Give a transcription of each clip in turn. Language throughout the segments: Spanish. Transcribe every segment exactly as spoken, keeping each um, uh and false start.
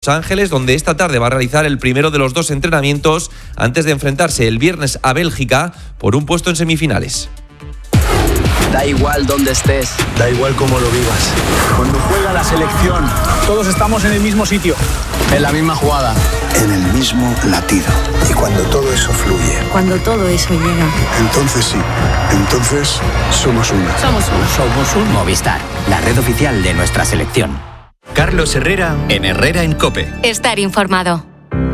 Los Ángeles, donde esta tarde va a realizar el primero de los dos entrenamientos antes de enfrentarse el viernes a Bélgica por un puesto en semifinales. Da igual dónde estés, da igual cómo lo vivas. Cuando juega la selección, todos estamos en el mismo sitio, en la misma jugada, en el mismo latido. Y cuando todo eso fluye, cuando todo eso llega, entonces sí, entonces somos uno. Somos uno. Somos un Movistar, la red oficial de nuestra selección. Carlos Herrera en Herrera en COPE. Estar informado.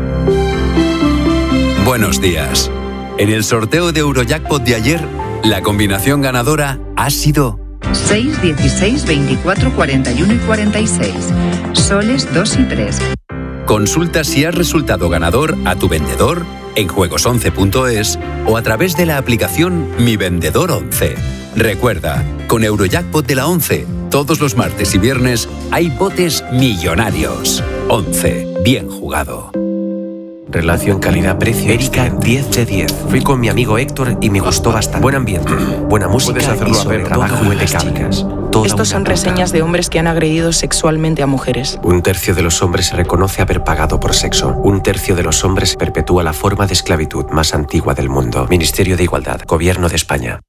Buenos días. En el sorteo de Eurojackpot de ayer, la combinación ganadora ha sido seis, dieciséis, veinticuatro, cuarenta y uno y cuarenta y seis. Soles dos y tres. Consulta si has resultado ganador a tu vendedor en juegos once punto es o a través de la aplicación Mi Vendedor once. Recuerda, con Eurojackpot de la once, todos los martes y viernes hay botes millonarios. once. Bien jugado. Relación calidad-precio. Erika, diez de diez. Fui con mi amigo Héctor y me gustó bastante. Buen ambiente, buena música y sobre trabajo impecable. Estos son reseñas de hombres que han agredido sexualmente a mujeres. Un tercio de los hombres reconoce haber pagado por sexo. Un tercio de los hombres perpetúa la forma de esclavitud más antigua del mundo. Ministerio de Igualdad, Gobierno de España.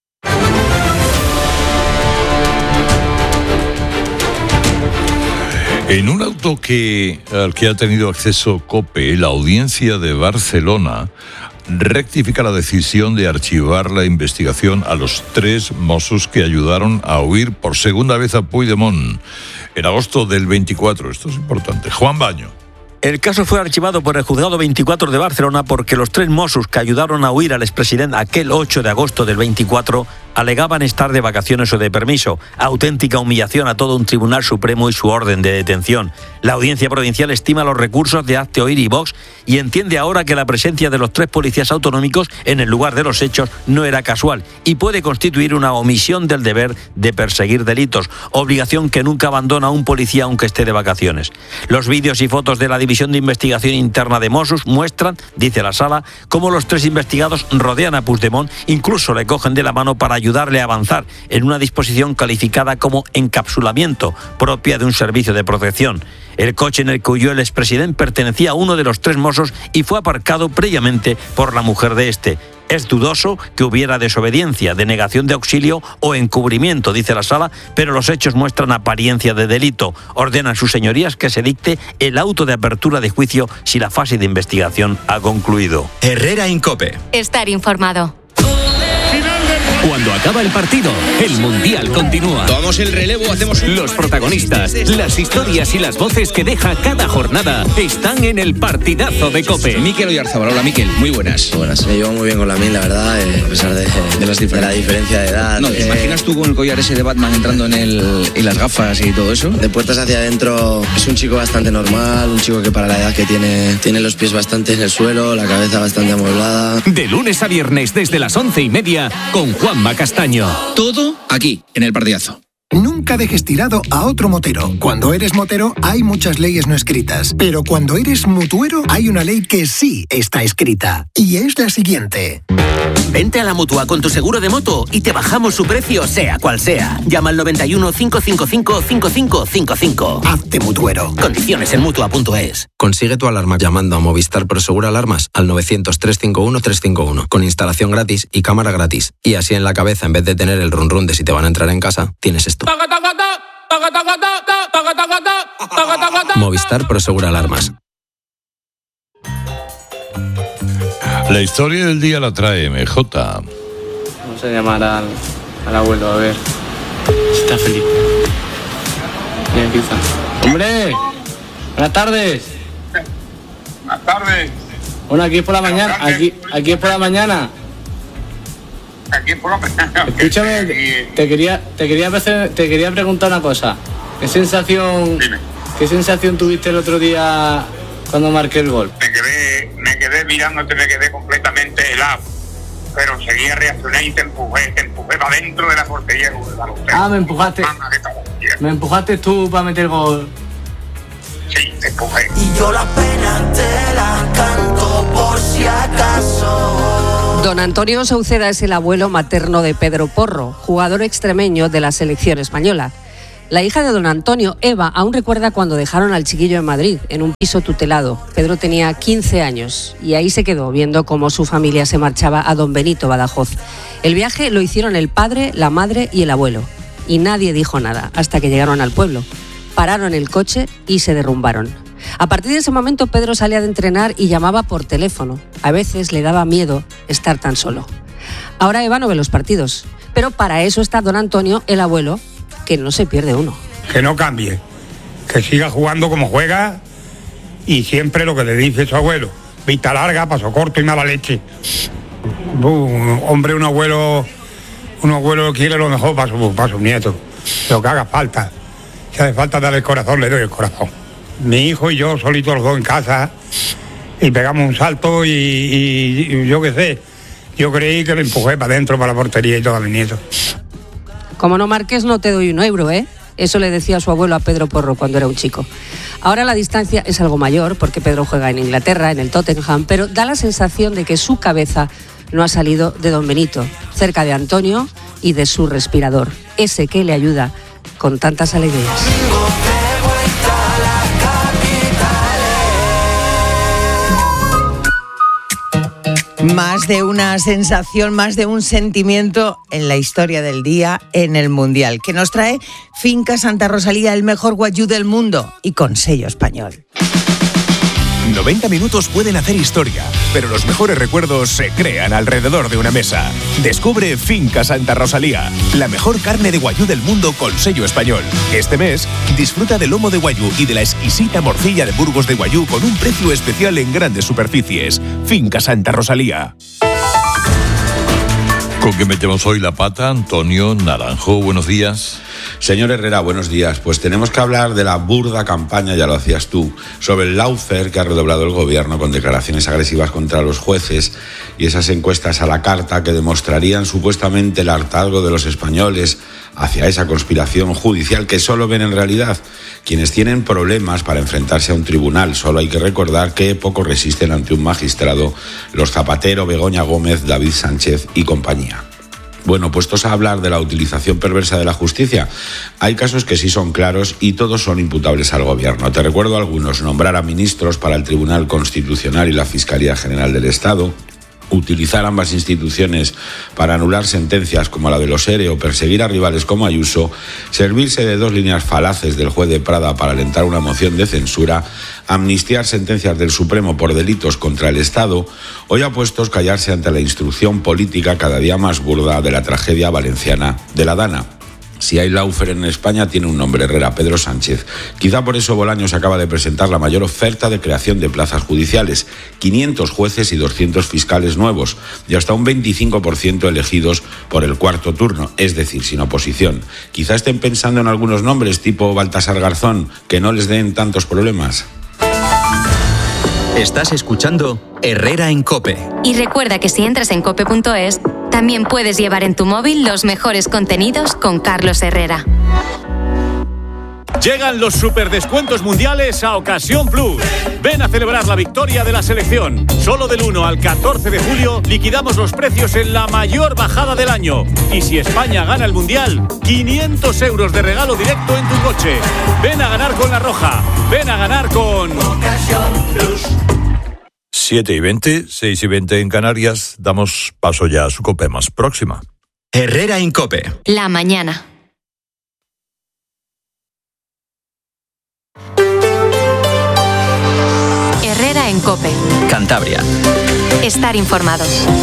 En un auto que, al que ha tenido acceso COPE, la Audiencia de Barcelona rectifica la decisión de archivar la investigación a los tres Mossos que ayudaron a huir por segunda vez a Puigdemont en agosto del veinticuatro. Esto es importante. Juan Baño. El caso fue archivado por el Juzgado veinticuatro de Barcelona porque los tres Mossos que ayudaron a huir al expresidente aquel ocho de agosto del veinticuatro alegaban estar de vacaciones o de permiso. Auténtica humillación a todo un Tribunal Supremo y su orden de detención. La Audiencia Provincial estima los recursos de Hazte Oír y Vox y entiende ahora que la presencia de los tres policías autonómicos en el lugar de los hechos no era casual y puede constituir una omisión del deber de perseguir delitos, obligación que nunca abandona un policía aunque esté de vacaciones. Los vídeos y fotos de la División de Investigación Interna de Mossos muestran, dice la sala, cómo los tres investigados rodean a Puigdemont, incluso le cogen de la mano para ayudarle a avanzar en una disposición calificada como encapsulamiento, propia de un servicio de protección. El coche en el que huyó el expresidente pertenecía a uno de los tres Mossos y fue aparcado previamente por la mujer de este. Es dudoso que hubiera desobediencia, denegación de auxilio o encubrimiento, dice la sala, pero los hechos muestran apariencia de delito. Ordenan sus señorías que se dicte el auto de apertura de juicio si la fase de investigación ha concluido. Herrera en COPE. Estar informado. Cuando acaba el partido, el Mundial continúa. Tomamos el relevo, hacemos un... Los protagonistas, las historias y las voces que deja cada jornada están en el partidazo de COPE. Mikel Oyarzabal, hola Mikel, muy buenas. Buenas, me llevo muy bien con la Min, la verdad, eh, a pesar de, de, las de la diferencia de edad. No, ¿te eh... imaginas tú con el collar ese de Batman entrando en el y las gafas y todo eso? De puertas hacia adentro es un chico bastante normal, un chico que para la edad que tiene, tiene los pies bastante en el suelo, la cabeza bastante amueblada. De lunes a viernes desde las once y media con Juanma Castaño. Todo aquí, en el partidazo. Nunca dejes tirado a otro motero. Cuando eres motero hay muchas leyes no escritas, pero cuando eres mutuero hay una ley que sí está escrita, y es la siguiente. Vente a la Mutua con tu seguro de moto y te bajamos su precio sea cual sea. Llama al noventa y uno, cinco cinco cinco, cinco cinco cinco cinco. Hazte mutuero. Condiciones en mutua punto es. Consigue tu alarma llamando a Movistar Prosegur Alarmas al novecientos, trescientos cincuenta y uno, trescientos cincuenta y uno con instalación gratis y cámara gratis. Y así en la cabeza, en vez de tener el run run de si te van a entrar en casa, tienes esto. Movistar Prosegur Alarmas. La historia del día la trae M J. Vamos a llamar al, al abuelo, a ver si está feliz. Y empieza. ¡Hombre! ¡Buenas tardes! Buenas tardes. Bueno, aquí es por la mañana. Aquí, aquí es por la mañana. Aquí es por la mañana. Escúchame, te quería, te quería, te quería preguntar una cosa. ¿Qué sensación, Dime. ¿Qué sensación tuviste el otro día cuando marqué el gol? Me quedé, me quedé mirándote, me quedé completamente helado. Pero enseguida reaccioné y te empujé, te empujé para dentro de la portería. Ah, me empujaste. Me empujaste tú para meter gol. Sí, te empujé. Y yo la pena te la canto por si acaso. Don Antonio Sauceda es el abuelo materno de Pedro Porro, jugador extremeño de la selección española. La hija de don Antonio, Eva, aún recuerda cuando dejaron al chiquillo en Madrid, en un piso tutelado. Pedro tenía quince años y ahí se quedó viendo cómo su familia se marchaba a Don Benito, Badajoz. El viaje lo hicieron el padre, la madre y el abuelo. Y nadie dijo nada hasta que llegaron al pueblo. Pararon el coche y se derrumbaron. A partir de ese momento Pedro salía de entrenar y llamaba por teléfono. A veces le daba miedo estar tan solo. Ahora Eva no ve los partidos, pero para eso está don Antonio, el abuelo, que no se pierde uno. Que no cambie, que siga jugando como juega y siempre lo que le dice su abuelo, vista larga, paso corto y mala leche. Un hombre, un abuelo, un abuelo quiere lo mejor para su, para sus nietos, lo que haga falta. Si hace falta darle el corazón, le doy el corazón. Mi hijo y yo solitos los dos en casa y pegamos un salto y, y, y yo qué sé, yo creí que lo empujé para adentro, para la portería y todo a mi nieto. Como no marques, no te doy un euro, ¿eh? Eso le decía su abuelo a Pedro Porro cuando era un chico. Ahora la distancia es algo mayor porque Pedro juega en Inglaterra, en el Tottenham, pero da la sensación de que su cabeza no ha salido de Don Benito, cerca de Antonio y de su respirador, ese que le ayuda con tantas alegrías. Más de una sensación, más de un sentimiento en la historia del día en el Mundial, que nos trae Finca Santa Rosalía, el mejor guayú del mundo y con sello español. noventa minutos pueden hacer historia, pero los mejores recuerdos se crean alrededor de una mesa. Descubre Finca Santa Rosalía, la mejor carne de guayú del mundo con sello español. Este mes, disfruta del lomo de guayú y de la exquisita morcilla de Burgos de guayú con un precio especial en grandes superficies. Finca Santa Rosalía. ¿Con qué metemos hoy la pata? Antonio Naranjo, buenos días. Señor Herrera, buenos días. Pues tenemos que hablar de la burda campaña, ya lo hacías tú, sobre el lawfare que ha redoblado el gobierno con declaraciones agresivas contra los jueces y esas encuestas a la carta que demostrarían supuestamente el hartazgo de los españoles hacia esa conspiración judicial que solo ven en realidad quienes tienen problemas para enfrentarse a un tribunal. Solo hay que recordar que poco resisten ante un magistrado los Zapatero, Begoña Gómez, David Sánchez y compañía. Bueno, puestos a hablar de la utilización perversa de la justicia, hay casos que sí son claros y todos son imputables al gobierno. Te recuerdo algunos: nombrar a ministros para el Tribunal Constitucional y la Fiscalía General del Estado, utilizar ambas instituciones para anular sentencias como la de los ERE o perseguir a rivales como Ayuso, servirse de dos líneas falaces del juez de Prada para alentar una moción de censura, amnistiar sentencias del Supremo por delitos contra el Estado o, ya puestos, callarse ante la instrucción política cada día más burda de la tragedia valenciana de la Dana. Si hay lawfare en España, tiene un nombre: Herrera, Pedro Sánchez. Quizá por eso Bolaños acaba de presentar la mayor oferta de creación de plazas judiciales: quinientos jueces y doscientos fiscales nuevos, y hasta un veinticinco por ciento elegidos por el cuarto turno, es decir, sin oposición. Quizá estén pensando en algunos nombres tipo Baltasar Garzón, que no les den tantos problemas. Estás escuchando Herrera en COPE. Y recuerda que si entras en cope punto es, también puedes llevar en tu móvil los mejores contenidos con Carlos Herrera. Llegan los superdescuentos mundiales a Ocasión Plus. Ven a celebrar la victoria de la selección. Solo del uno al catorce de julio liquidamos los precios en la mayor bajada del año. Y si España gana el mundial, quinientos euros de regalo directo en tu coche. Ven a ganar con La Roja. Ven a ganar con Ocasión Plus. siete y veinte, seis y veinte en Canarias. Damos paso ya a su COPE más próxima. Herrera en COPE. La mañana. Herrera en COPE. Cantabria. Estar informado.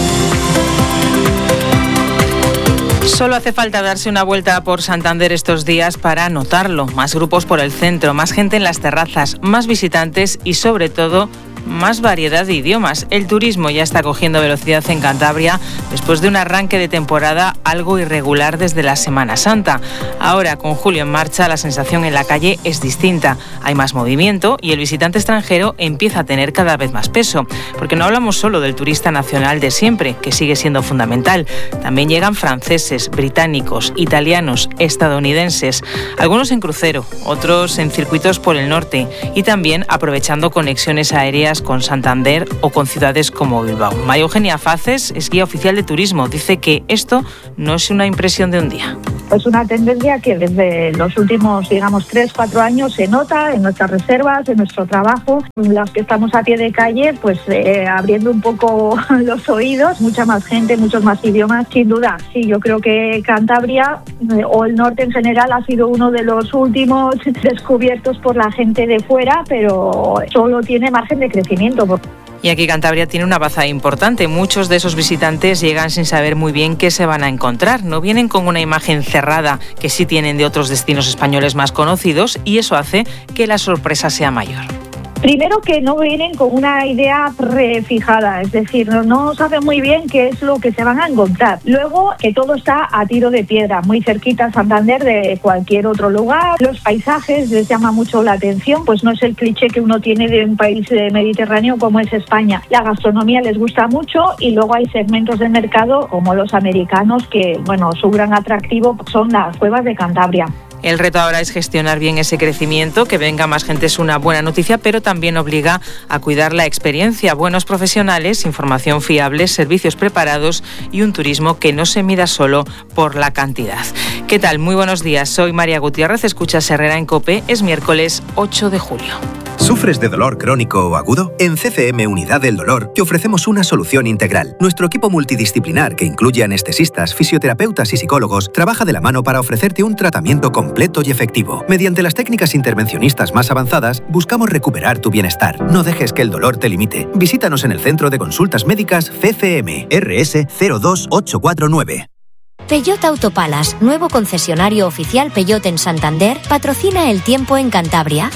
Solo hace falta darse una vuelta por Santander estos días para notarlo. Más grupos por el centro, más gente en las terrazas, más visitantes y, sobre todo, más variedad de idiomas. El turismo ya está cogiendo velocidad en Cantabria después de un arranque de temporada algo irregular desde la Semana Santa. Ahora, con julio en marcha, la sensación en la calle es distinta. Hay más movimiento y el visitante extranjero empieza a tener cada vez más peso, porque no hablamos solo del turista nacional de siempre, que sigue siendo fundamental. También llegan franceses, británicos, italianos, estadounidenses, algunos en crucero, otros en circuitos por el norte y también aprovechando conexiones aéreas con Santander o con ciudades como Bilbao. María Eugenia Faces es guía oficial de turismo. Dice que esto no es una impresión de un día. Es una tendencia que desde los últimos, digamos, tres, cuatro años se nota en nuestras reservas, en nuestro trabajo. Los que estamos a pie de calle, pues eh, abriendo un poco los oídos, mucha más gente, muchos más idiomas, sin duda. Sí, yo creo que Cantabria eh, o el norte en general ha sido uno de los últimos descubiertos por la gente de fuera, pero solo tiene margen de crecimiento. Y aquí Cantabria tiene una baza importante. Muchos de esos visitantes llegan sin saber muy bien qué se van a encontrar. No vienen con una imagen cerrada que sí tienen de otros destinos españoles más conocidos, y eso hace que la sorpresa sea mayor. Primero, que no vienen con una idea prefijada, es decir, no, no saben muy bien qué es lo que se van a encontrar. Luego, que todo está a tiro de piedra, muy cerquita a Santander de cualquier otro lugar. Los paisajes les llama mucho la atención, pues no es el cliché que uno tiene de un país mediterráneo como es España. La gastronomía les gusta mucho, y luego hay segmentos del mercado como los americanos que, bueno, su gran atractivo son las cuevas de Cantabria. El reto ahora es gestionar bien ese crecimiento. Que venga más gente es una buena noticia, pero también obliga a cuidar la experiencia. Buenos profesionales, información fiable, servicios preparados y un turismo que no se mida solo por la cantidad. ¿Qué tal? Muy buenos días. Soy María Gutiérrez. Escuchas Herrera en COPE. Es miércoles ocho de julio. ¿Sufres de dolor crónico o agudo? En C C M Unidad del Dolor te ofrecemos una solución integral. Nuestro equipo multidisciplinar, que incluye anestesistas, fisioterapeutas y psicólogos, trabaja de la mano para ofrecerte un tratamiento completo y efectivo. Mediante las técnicas intervencionistas más avanzadas, buscamos recuperar tu bienestar. No dejes que el dolor te limite. Visítanos en el Centro de Consultas Médicas C C M, R S cero dos ocho cuatro nueve. Peugeot Autopalas, nuevo concesionario oficial Peugeot en Santander, patrocina el tiempo en Cantabria.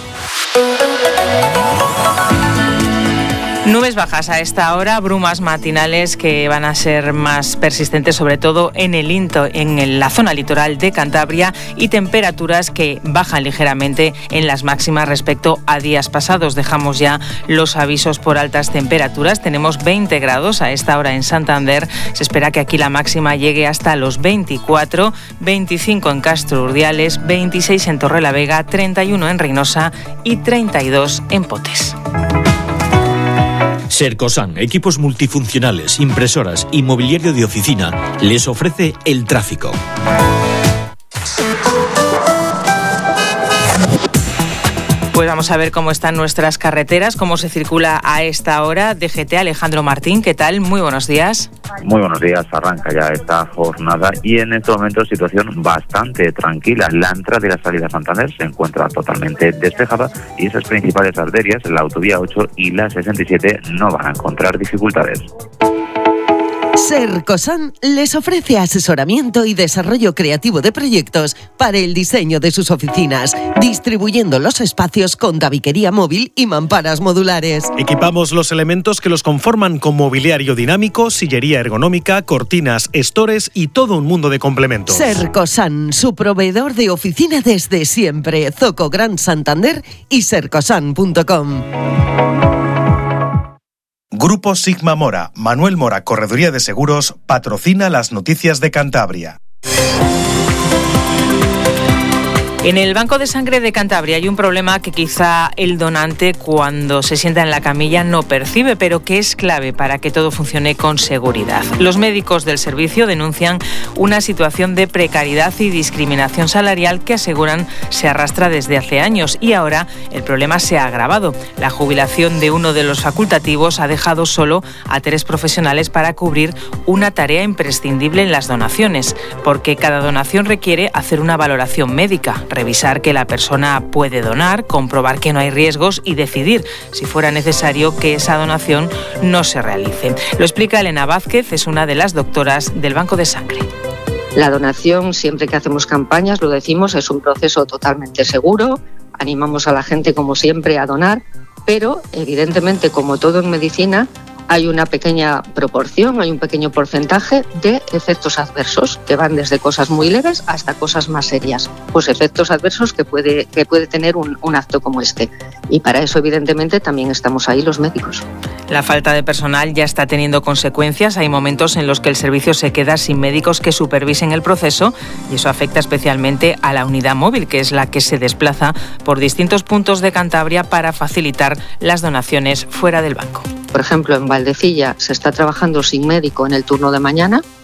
Nubes bajas a esta hora, brumas matinales que van a ser más persistentes, sobre todo en el Into, en la zona litoral de Cantabria, y temperaturas que bajan ligeramente en las máximas respecto a días pasados. Dejamos ya los avisos por altas temperaturas. Tenemos veinte grados a esta hora en Santander. Se espera que aquí la máxima llegue hasta los veinticuatro, veinticinco en Castro Urdiales, veintiséis en Torrelavega, treinta y uno en Reynosa y treinta y dos en Potes. Sercosan, equipos multifuncionales, impresoras y mobiliario de oficina, les ofrece el tráfico. Pues vamos a ver cómo están nuestras carreteras, cómo se circula a esta hora. D G T, Alejandro Martín, ¿qué tal? Muy buenos días. Muy buenos días, arranca ya esta jornada y en este momento situación bastante tranquila. La entrada y la salida a Santander se encuentra totalmente despejada y esas principales arterias, la autovía ocho y la sesenta y siete, no van a encontrar dificultades. Sercosan les ofrece asesoramiento y desarrollo creativo de proyectos para el diseño de sus oficinas, distribuyendo los espacios con tabiquería móvil y mamparas modulares. Equipamos los elementos que los conforman con mobiliario dinámico, sillería ergonómica, cortinas, estores y todo un mundo de complementos. Sercosan, su proveedor de oficina desde siempre. Zoco Gran Santander y sercosan punto com. Grupo Sigma Mora, Manuel Mora, Correduría de Seguros, patrocina las noticias de Cantabria. En el Banco de Sangre de Cantabria hay un problema que quizá el donante, cuando se sienta en la camilla, no percibe, pero que es clave para que todo funcione con seguridad. Los médicos del servicio denuncian una situación de precariedad y discriminación salarial que aseguran se arrastra desde hace años, y ahora el problema se ha agravado. La jubilación de uno de los facultativos ha dejado solo a tres profesionales para cubrir una tarea imprescindible en las donaciones, porque cada donación requiere hacer una valoración médica, revisar que la persona puede donar, comprobar que no hay riesgos y decidir, si fuera necesario, que esa donación no se realice. Lo explica Elena Vázquez, es una de las doctoras del Banco de Sangre. La donación, siempre que hacemos campañas, lo decimos, es un proceso totalmente seguro. Animamos a la gente, como siempre, a donar, pero evidentemente, como todo en medicina, hay una pequeña proporción, hay un pequeño porcentaje de efectos adversos que van desde cosas muy leves hasta cosas más serias. Pues efectos adversos que puede, que puede tener un, un acto como este. Y para eso, evidentemente, también estamos ahí los médicos. La falta de personal ya está teniendo consecuencias. Hay momentos en los que el servicio se queda sin médicos que supervisen el proceso y eso afecta especialmente a la unidad móvil, que es la que se desplaza por distintos puntos de Cantabria para facilitar las donaciones fuera del banco. Por ejemplo, en Valdecilla se está trabajando sin médico en el turno de mañana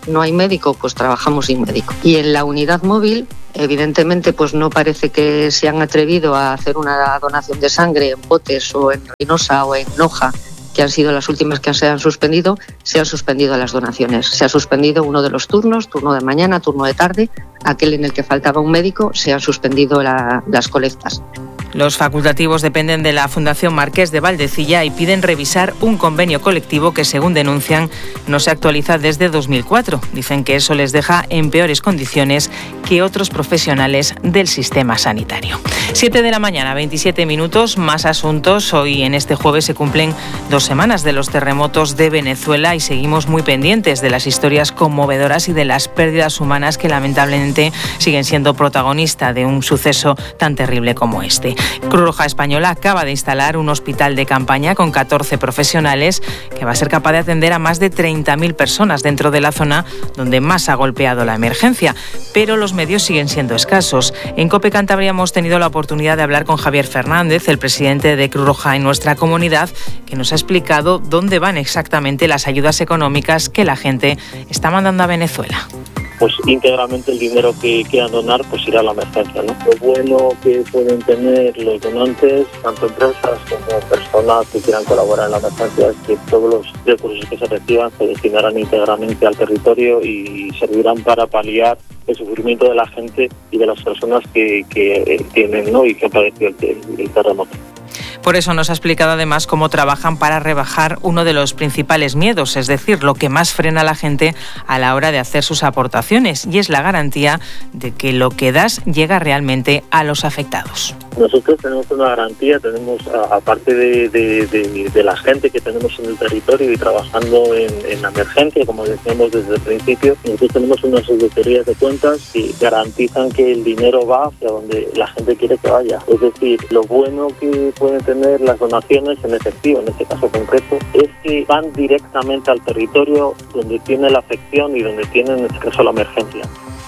no hay médico, pues trabajamos sin médico. Y en la unidad móvil, evidentemente, pues no parece que se han atrevido a hacer una donación de sangre en Potes o en Reynosa o en Noja, que han sido las últimas que se han suspendido. Se han suspendido las donaciones. Se ha suspendido uno de los turnos, turno de mañana, turno de tarde, aquel en el que faltaba un médico, se han suspendido la, las colectas. Los facultativos dependen de la Fundación Marqués de Valdecilla y piden revisar un convenio colectivo que, según denuncian, no se actualiza desde dos mil cuatro. Dicen que eso les deja en peores condiciones que otros profesionales del sistema sanitario. siete de la mañana, veintisiete minutos, más asuntos. Hoy, en este jueves, se cumplen dos semanas de los terremotos de Venezuela y seguimos muy pendientes de las historias conmovedoras y de las pérdidas humanas que lamentablemente siguen siendo protagonista de un suceso tan terrible como este. Cruz Roja Española acaba de instalar un hospital de campaña con catorce profesionales que va a ser capaz de atender a más de treinta mil personas dentro de la zona donde más ha golpeado la emergencia. Pero los medios siguen siendo escasos. En COPE Cantabria hemos tenido la oportunidad de hablar con Javier Fernández, el presidente de Cruz Roja en nuestra comunidad, que nos ha explicado dónde van exactamente las ayudas económicas que la gente está mandando a Venezuela. Pues íntegramente el dinero que quieran donar pues irá a la emergencia, ¿no? Lo bueno que pueden tener los donantes, tanto empresas como personas que quieran colaborar en la emergencia, es que todos los recursos que se reciban se destinarán íntegramente al territorio y servirán para paliar el sufrimiento de la gente y de las personas que, que tienen, ¿no?, y que han padecido el, el terremoto. Por eso nos ha explicado además cómo trabajan para rebajar uno de los principales miedos, es decir, lo que más frena a la gente a la hora de hacer sus aportaciones, y es la garantía de que lo que das llega realmente a los afectados. Nosotros tenemos una garantía, tenemos, aparte de, de, de, de la gente que tenemos en el territorio y trabajando en, en la emergencia, como decíamos desde el principio, nosotros tenemos unas auditorías de cuentas que garantizan que el dinero va hacia donde la gente quiere que vaya. Es decir, lo bueno que pueden tener las donaciones en efectivo, en este caso concreto, es que van directamente al territorio donde tiene la afección y donde tiene, en este caso, la emergencia.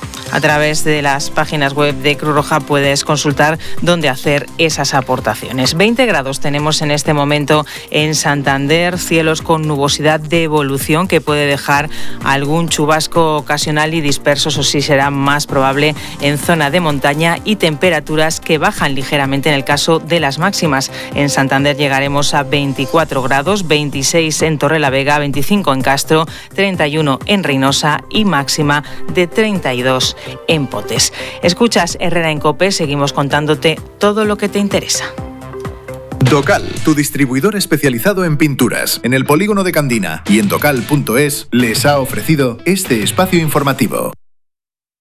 A través de las páginas web de Cruz Roja puedes consultar dónde hacer esas aportaciones. veinte grados tenemos en este momento en Santander, cielos con nubosidad de evolución que puede dejar algún chubasco ocasional y disperso, eso sí será más probable en zona de montaña, y temperaturas que bajan ligeramente en el caso de las máximas. En Santander llegaremos a veinticuatro grados, veintiséis en Torrelavega, veinticinco en Castro, treinta y uno en Reynosa y máxima de treinta y dos en Potes. Escuchas Herrera en COPE, seguimos contándote todo lo que te interesa. Docal, tu distribuidor especializado en pinturas, en el polígono de Candina y en docal punto es, les ha ofrecido este espacio informativo.